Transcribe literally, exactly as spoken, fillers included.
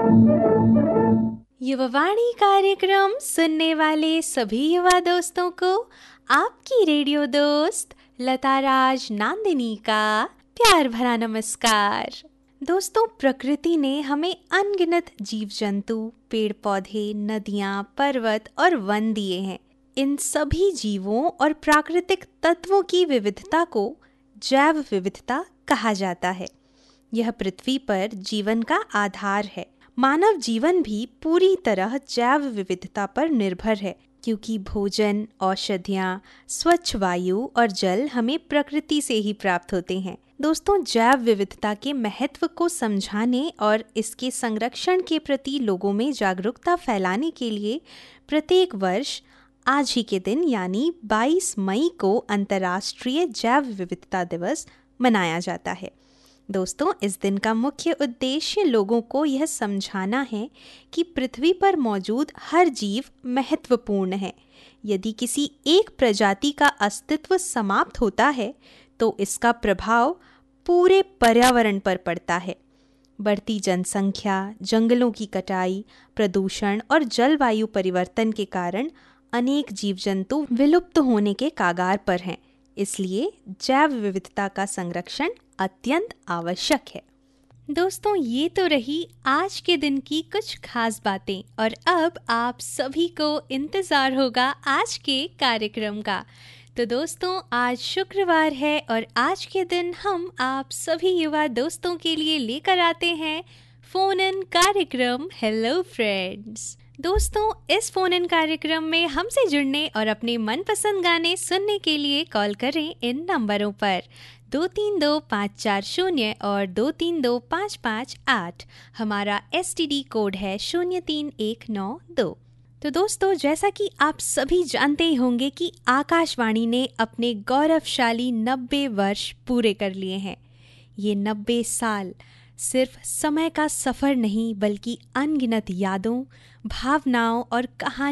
युवावाणी कार्यक्रम सुनने वाले सभी युवा दोस्तों को आपकी रेडियो दोस्त लता राज नांदिनी का प्यार भरा नमस्कार। दोस्तों, प्रकृति ने हमें अनगिनत जीव जंतु, पेड़ पौधे, नदियाँ, पर्वत और वन दिए हैं। इन सभी जीवों और प्राकृतिक तत्वों की विविधता को जैव विविधता कहा जाता है। यह पृथ्वी पर जीवन का आधार है। मानव जीवन भी पूरी तरह जैव विविधता पर निर्भर है, क्योंकि भोजन, औषधियाँ, स्वच्छ वायु और जल हमें प्रकृति से ही प्राप्त होते हैं। दोस्तों, जैव विविधता के महत्व को समझाने और इसके संरक्षण के प्रति लोगों में जागरूकता फैलाने के लिए प्रत्येक वर्ष आज ही के दिन यानी बाईस मई को अंतर्राष्ट्रीय जैव विविधता दिवस मनाया जाता है। दोस्तों, इस दिन का मुख्य उद्देश्य लोगों को यह समझाना है कि पृथ्वी पर मौजूद हर जीव महत्वपूर्ण है। यदि किसी एक प्रजाति का अस्तित्व समाप्त होता है तो इसका प्रभाव पूरे पर्यावरण पर पड़ता है। बढ़ती जनसंख्या, जंगलों की कटाई, प्रदूषण और जलवायु परिवर्तन के कारण अनेक जीव जंतु विलुप्त होने के कागार पर हैं। इसलिए जैव विविधता का संरक्षण अत्यंत आवश्यक है। दोस्तों, ये तो रही आज के दिन की कुछ खास बातें, और अब आप सभी को इंतज़ार होगा आज के कार्यक्रम का। तो दोस्तों, आज शुक्रवार है और आज के दिन हम आप सभी युवा दोस्तों के लिए लेकर आते हैं फोन इन कार्यक्रम हेलो फ्रेंड्स। दोस्तों, इस फोन इन कार्यक्रम में हमसे जुड़ने और अपने मनपसंद गाने सुनने के लिए कॉल करें इन नंबरों पर दो तीन दो पाँच चार शून्य और दो तीन दो पाँच पाँच आठ। हमारा एस टी डी कोड है शून्य तीन एक नौ दो। तो दोस्तों, जैसा कि आप सभी जानते ही होंगे कि आकाशवाणी ने अपने गौरवशाली नब्बे वर्ष पूरे कर लिए हैं। ये नब्बे साल सिर्फ समय का सफ़र नहीं, बल्कि अनगिनत यादों, भावनाओं और कहानी